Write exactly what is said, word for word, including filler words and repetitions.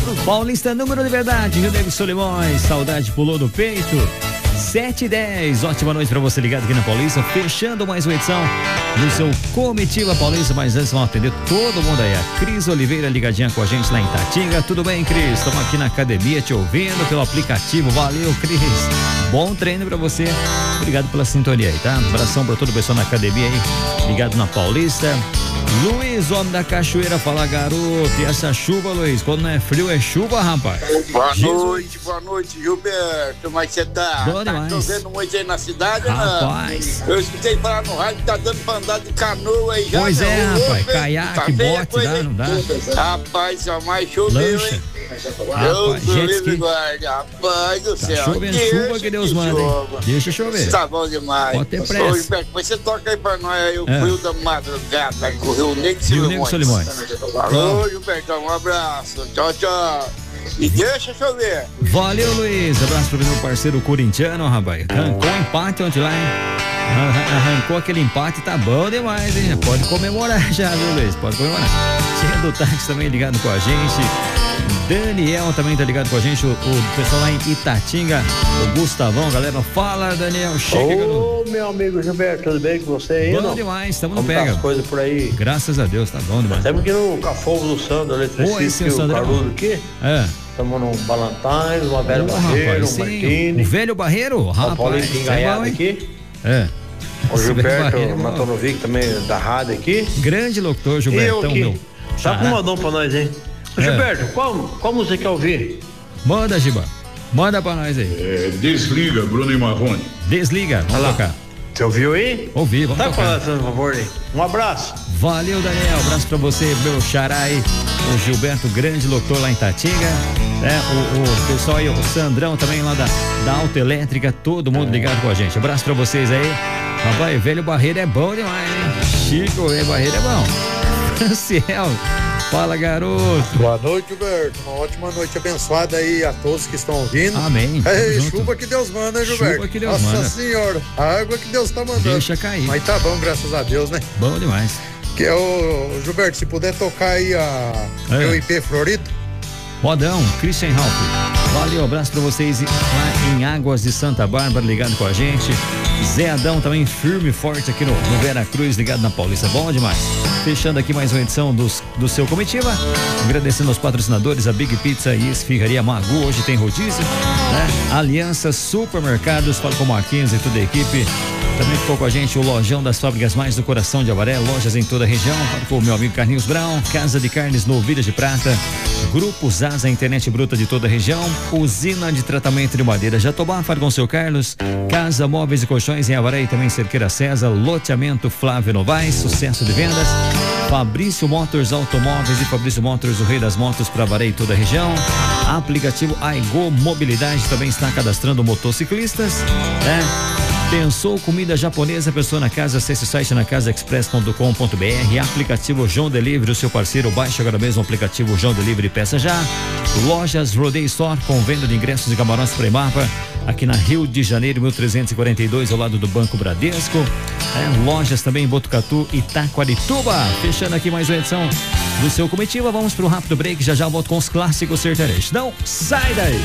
Paulista, número de verdade, Rio Negro Solimões, saudade pulou do peito. sete e dez, ótima noite pra você ligado aqui na Paulista, fechando mais uma edição do seu Comitiva Paulista, mas antes vamos atender todo mundo aí. A Cris Oliveira ligadinha com a gente lá em Tatinga. Tudo bem, Cris? Estamos aqui na academia te ouvindo pelo aplicativo. Valeu, Cris. Bom treino pra você. Obrigado pela sintonia aí, tá? Um abração pra todo o pessoal na academia aí, ligado na Paulista. Luiz, homem da cachoeira, fala garoto. E essa chuva, Luiz? Quando não é frio, é chuva, rapaz. Boa Jesus. noite, boa noite, Gilberto. Como é que você tá? Boa Tá demais. chovendo muito aí na cidade, Rapaz. não? Eu escutei falar no rádio que tá dando pra andar de canoa aí já. Pois é, não? rapaz. Ô, Caiaque, tá feia a bote, coisa, dá, hein? não dá? Rapaz, só mais choveu, Lancha. hein? Rapaz, Deus jet do livre ski. guarde, rapaz do Tá céu. chovendo Deixa chuva que Deus manda, hein? chova. Deixa chover. Tá bom demais. Pode ter pressa. Ô, Gilberto, você toca aí pra nós aí o É. frio da madrugada com o Rio Negro Rio Negro Solimões. Solimões. Alô, Gilberto, um abraço. Tchau, tchau. E deixa chover. Valeu, Luiz. Abraço pro meu parceiro corintiano, rapaz. Arrancou um empate ontem lá, hein? Arran- Arrancou aquele empate, tá bom demais, hein? Pode comemorar já, viu, Luiz? Pode comemorar. Tia do táxi também ligado com a gente. Daniel também tá ligado com a gente. O, o pessoal lá em Itatinga, o Gustavão, galera. Fala, Daniel. Chega, garoto. Ô, meu amigo Gilberto, tudo bem com você aí? Bom não? demais, tamo no Como tá pega. as coisas por aí? Graças a Deus, tá bom demais. Estamos aqui no Cafogo do Sandro, Oi, eletricista, seu e o Sandrão. Carudo aqui. É. Estamos no Balantines, uma Velho Ô, Barreiro, rapaz, um sim. Martini. O velho Barreiro? O Rapaz, Paulinho isso é Engaiado bom, hein? aqui. É. O Esse velho Gilberto Barreiro é bom. Matonovic também da rádio aqui. Grande locutor, E eu Gilbertão, aqui. meu. Tá Xará. com um modão pra nós, hein? Ô, É. Gilberto, qual, qual música quer ouvir? Manda, Giba. Manda pra nós aí. É, desliga, Bruno e Marrone. Desliga, vamos Olha lá. tocar. Você ouviu aí? Ouvi, vamos Tá com tocar. nós, por favor, aí. Um abraço. Valeu, Daniel. Abraço pra você, meu xará aí. O Gilberto, grande locutor lá em Tatinga. É, o, o pessoal aí, o Sandrão também lá da, da Autoelétrica. Todo mundo ligado com a gente. Abraço pra vocês aí. Rapaz, velho Barreiro é bom demais, hein? Chico, velho Barreiro é bom. Franciel. Fala, garoto. Boa noite, Gilberto. Uma ótima noite abençoada aí a todos que estão ouvindo. Amém. Tamo Ei, junto. chuva que Deus manda, hein, Gilberto? Chuva que Deus Nossa manda. Senhora, a água que Deus tá mandando. Deixa cair. Mas tá bom, graças a Deus, né? Bom demais. Que é o Gilberto, se puder tocar aí a É. meu I P Florito. Rodão, Christian Ralph. Valeu, abraço pra vocês lá em Águas de Santa Bárbara, ligado com a gente. Zé Adão também firme e forte aqui no, no Vera Cruz, ligado na Paulista. Bom demais. Fechando aqui mais uma edição dos, do seu Comitiva. Agradecendo aos patrocinadores, a Big Pizza e Esfirraria Magu. Hoje tem rodízio, né? Aliança Supermercados, fala com o Marquinhos e toda a equipe. Também ficou com a gente o Lojão das Fábricas Mais do Coração de Avaré, lojas em toda a região. Fala com o meu amigo Carlinhos Brown, Casa de Carnes Novilhas de Prata, Grupo Zaza, Internet Bruta de toda a região, Usina de Tratamento de Madeira Jatobá, fala com o seu Carlos, Casa Móveis e Colchões em Avaré e também Cerqueira César, Loteamento Flávio Novaes, sucesso de vendas, Fabrício Motors Automóveis e Fabrício Motors, o rei das motos para Avaré e toda a região. Aplicativo Aigo Mobilidade também está cadastrando motociclistas, né? Pensou comida japonesa, pessoa na casa, acesse o site na casa express ponto com ponto br. Aplicativo João Delivery, o seu parceiro, baixe agora mesmo o aplicativo João Delivery e peça já. Lojas Rodeio Store, com venda de ingressos e camarões para Emapa, aqui na Rio de Janeiro, mil trezentos e quarenta e dois, ao lado do Banco Bradesco. É, lojas também em Botucatu e Taquarituba. Fechando aqui mais uma edição do seu Comitiva. Vamos para um rápido break, já já volto com os clássicos sertanejos. Não sai daí!